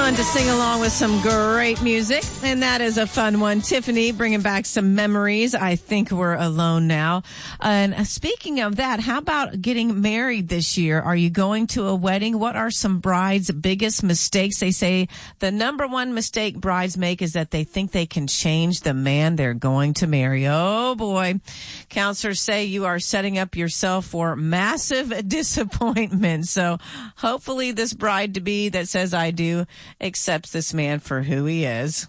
fun to sing along with some great music, and that is a fun one. Tiffany bringing back some memories. I think we're alone now. And speaking of that, how about getting married this year? Are you going to a wedding? What are some brides' biggest mistakes? They say the number one mistake brides make is that they think they can change the man they're going to marry. Oh boy. Counselors say you are setting up yourself for massive disappointment. So hopefully this bride-to-be that says I do accepts this man for who he is.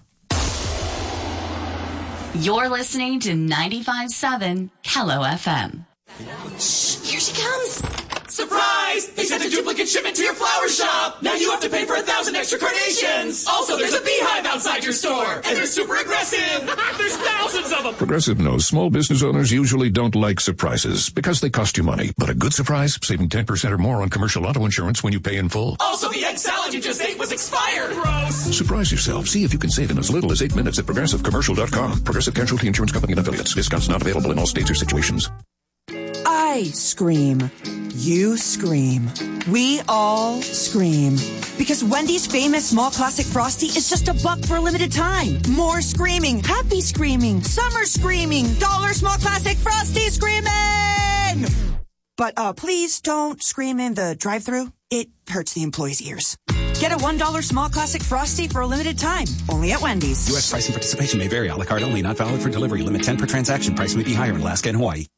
You're listening to 95.7 Hello FM. Shh, here she comes. Surprise! They sent a duplicate shipment to your flower shop. Now you have to pay for 1,000 extra carnations. Also, there's a beehive outside your store, and they're super aggressive. There's thousands of them. Progressive knows small business owners usually don't like surprises because they cost you money. But a good surprise, saving 10% or more on commercial auto insurance when you pay in full. Also, the egg salad you just ate was expired. Gross. Surprise yourself. See if you can save in as little as 8 minutes at ProgressiveCommercial.com. Progressive Casualty Insurance Company and Affiliates. Discounts not available in all states or situations. I scream. You scream. We all scream. Because Wendy's famous small classic Frosty is just $1 for a limited time. More screaming. Happy screaming. Summer screaming. Dollar small classic Frosty screaming! But please don't scream in the drive-thru. It hurts the employees' ears. Get a $1 small classic Frosty for a limited time. Only at Wendy's. U.S. price and participation may vary. A la carte only. Not valid for delivery. Limit 10 per transaction. Price may be higher in Alaska and Hawaii.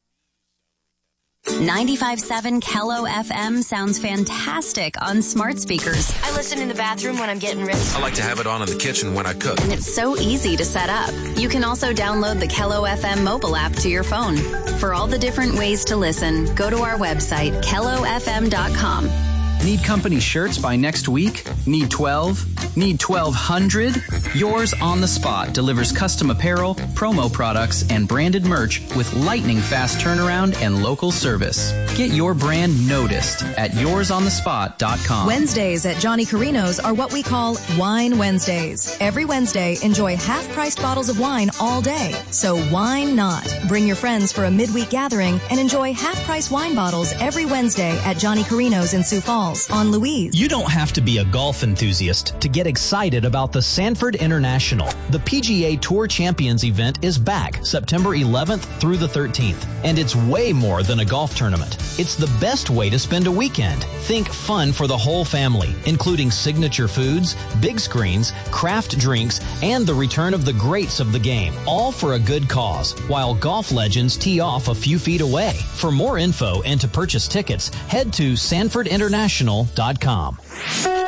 95.7 Hello FM sounds fantastic on smart speakers. I listen in the bathroom when I'm getting ready. I like to have it on in the kitchen when I cook. And it's so easy to set up. You can also download the Hello FM mobile app to your phone. For all the different ways to listen, go to our website, kellofm.com. Need company shirts by next week? Need 12? Need 1,200? Yours on the Spot delivers custom apparel, promo products, and branded merch with lightning fast turnaround and local service. Get your brand noticed at yoursonthespot.com. Wednesdays at Johnny Carino's are what we call Wine Wednesdays. Every Wednesday, enjoy half-priced bottles of wine all day. So why not? Bring your friends for a midweek gathering and enjoy half-price wine bottles every Wednesday at Johnny Carino's in Sioux Falls on Louise. You don't have to be a golf enthusiast to get excited about the Sanford International. The PGA Tour Champions event is back September 11th through the 13th, and it's way more than a golf tournament. It's the best way to spend a weekend. Think fun for the whole family, including signature foods, big screens, craft drinks, and the return of the greats of the game, all for a good cause, while golf legends tee off a few feet away. For more info and to purchase tickets, head to sanfordinternational.com.